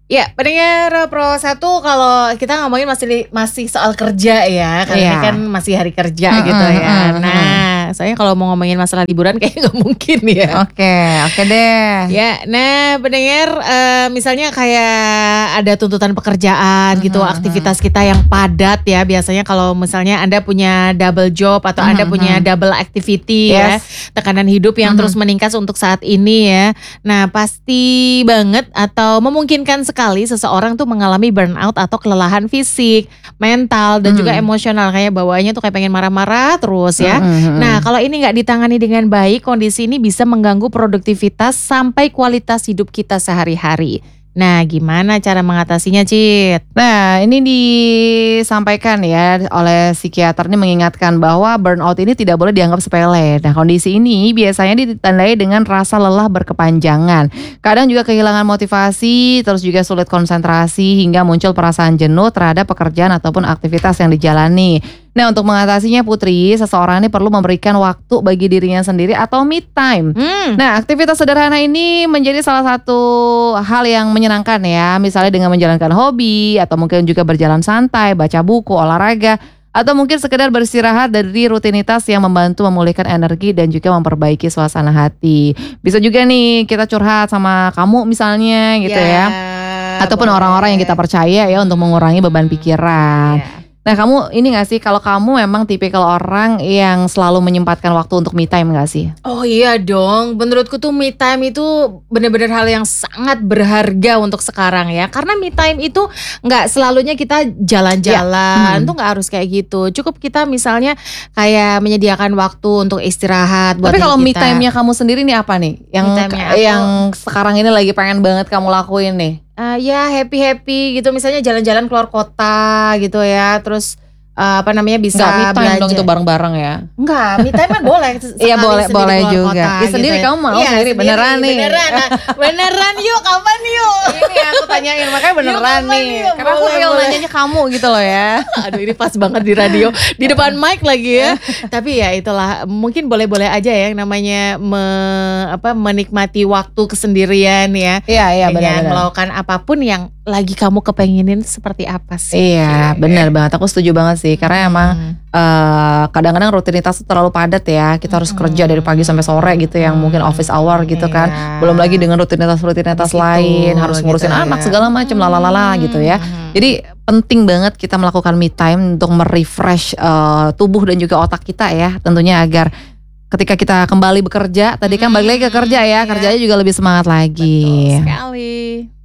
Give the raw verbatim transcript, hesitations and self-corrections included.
Ya, pendengar Pro satu, kalau kita ngomongin masih masih soal kerja ya, karena Iya. ini kan masih hari kerja Mm-mm, gitu ya. mm-mm. Nah, soalnya kalau mau ngomongin masalah liburan kayaknya nggak mungkin ya. Oke, oke deh. Ya, nah pendengar, eh, misalnya kayak ada tuntutan pekerjaan gitu, Mhm, aktivitas kita yang padat ya. Biasanya kalau misalnya Anda punya double job atau Anda Mhm, punya mhm. double activity ya, Yes. tekanan hidup yang Mhm. terus meningkat untuk saat ini ya. Nah, pasti banget atau memungkinkan sekali seseorang tuh mengalami burnout atau kelelahan fisik, mental dan juga Mhm. emosional, kayak bawaannya tuh kayak pengen marah-marah terus ya. Mhm, mhm. Nah, kalau ini nggak ditangani dengan baik, kondisi ini bisa mengganggu produktivitas sampai kualitas hidup kita sehari-hari. Nah, gimana cara mengatasinya, Cit? Nah, ini disampaikan ya oleh psikiater ini, mengingatkan bahwa burnout ini tidak boleh dianggap sepele. Nah, kondisi ini biasanya ditandai dengan rasa lelah berkepanjangan. Kadang juga kehilangan motivasi, terus juga sulit konsentrasi hingga muncul perasaan jenuh terhadap pekerjaan ataupun aktivitas yang dijalani. Nah, untuk mengatasinya Putri, seseorang ini perlu memberikan waktu bagi dirinya sendiri atau me time. Hmm. Nah, aktivitas sederhana ini menjadi salah satu hal yang menyenangkan ya. Misalnya dengan menjalankan hobi, atau mungkin juga berjalan santai, baca buku, olahraga, atau mungkin sekedar beristirahat dari rutinitas yang membantu memulihkan energi dan juga memperbaiki suasana hati. Bisa juga nih kita curhat sama kamu misalnya gitu ya. Ataupun boleh. orang-orang yang kita percaya ya, untuk mengurangi beban pikiran. Iya. Nah, kamu ini gak sih, kalau kamu memang tipikal orang yang selalu menyempatkan waktu untuk me time gak sih? Oh iya dong, menurutku tuh me time itu benar-benar hal yang sangat berharga untuk sekarang ya. Karena me time itu gak selalunya kita jalan-jalan, Ya. tuh gak harus kayak gitu. Cukup kita misalnya kayak menyediakan waktu untuk istirahat buat Tapi kalau me kita. time-nya kamu sendiri nih apa nih? Yang Me time-nya aku- yang sekarang ini lagi pengen banget kamu lakuin nih? Uh, ya happy-happy gitu, misalnya jalan-jalan keluar kota gitu ya. Terus uh, apa namanya bisa Enggak, me time belanja. dong itu bareng-bareng ya? Enggak, me time kan boleh. Iya, sekali boleh, sendiri boleh keluar juga. kota Ya, sendiri gitu kamu mau Iya, sendiri, beneran nih. Beneran, nah, beneran yuk, kapan yuk? Ini aku tanyain, makanya beneran Yuk, kapan nih. yuk? Karena aku Boleh, real boleh. nanyanya kamu gitu loh ya. Aduh, ini pas banget di radio, di depan mic lagi ya. Tapi ya itulah, mungkin boleh-boleh aja ya yang namanya me, apa, menikmati waktu kesendirian ya. Iya, iya, Dengan benar-benar. melakukan apapun yang lagi kamu kepenginin seperti apa sih? Iya, benar banget. Aku setuju banget sih. Karena emang Hmm. eh, kadang-kadang rutinitas tuh terlalu padat ya. Kita harus Mm-mm. kerja dari pagi sampai sore gitu, yang mungkin office hour gitu kan. Iya. Belum lagi dengan rutinitas-rutinitas Habis lain, itu, harus gitu ngurusin ya. anak segala macam, lalalala gitu ya. Hmm. Jadi penting banget kita melakukan me time untuk merefresh eh, tubuh dan juga otak kita ya. Tentunya agar ketika kita kembali bekerja, tadi kan balik lagi ke kerja ya, Iya. kerjanya juga lebih semangat lagi. Betul sekali.